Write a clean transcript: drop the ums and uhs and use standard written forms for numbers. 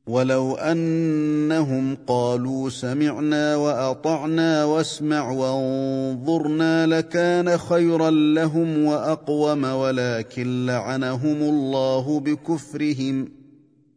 ولو أنهم قالوا سمعنا وأطعنا واسمع وانظرنا لكان خيرا لهم وأقوم ولكن لعنهم الله بكفرهم